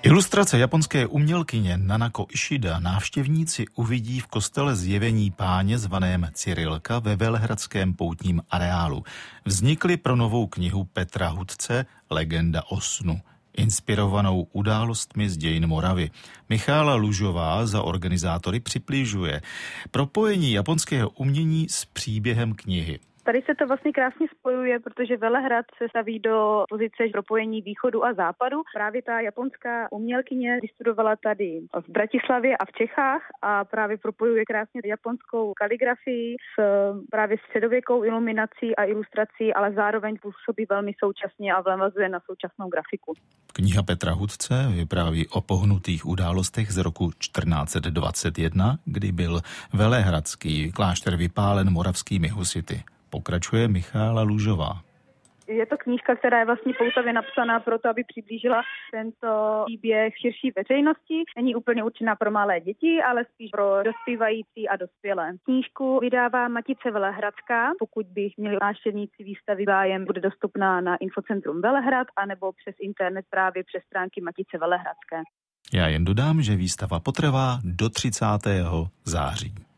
Ilustrace japonské umělkyně Nanako Ishida návštěvníci uvidí v kostele Zjevení Páně zvaném Cyrilka ve velehradském poutním areálu. Vznikly pro novou knihu Petra Hudce Legenda o snu, inspirovanou událostmi z dějin Moravy. Michála Lužová za organizátory přibližuje propojení japonského umění s příběhem knihy. Tady se to vlastně krásně spojuje, protože Velehrad se staví do pozice propojení východu a západu. Právě ta japonská umělkyně vystudovala tady v Bratislavě a v Čechách a právě propojuje krásně japonskou kaligrafii s právě středověkou iluminací a ilustrací, ale zároveň působí velmi současně a navazuje na současnou grafiku. Kniha Petra Hudce vypráví o pohnutých událostech z roku 1421, kdy byl velehradský klášter vypálen moravskými husity. Pokračuje Michála Lužová. Je to knížka, která je vlastně poutavě napsaná proto, aby přiblížila tento příběh širší veřejnosti. Není úplně určená pro malé děti, ale spíš pro dospívající a dospělé. Knížku vydává Matice Velehradská. Pokud by měli návštěvníci výstavy zájem, bude dostupná na Infocentrum Velehrad anebo přes internet právě přes stránky Matice Velehradské. Já jen dodám, že výstava potrvá do 30. září.